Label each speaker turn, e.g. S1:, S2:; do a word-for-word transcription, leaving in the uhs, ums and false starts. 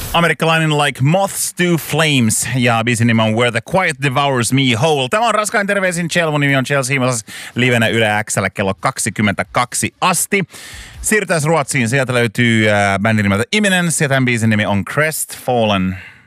S1: Amerikkalainen Like Moths to Flames ja biisin nimi on Where the Quiet Devours Me Whole. Tämä on Raskain terveisin Chel, mun nimi on Chelsea Himasas, livenä Yle X:llä kello kaksikymmentäkaksi asti. Siirrytään Ruotsiin, sieltä löytyy äh, bändin nimeltä Imminence ja tämän biisin nimi on Crestfallen.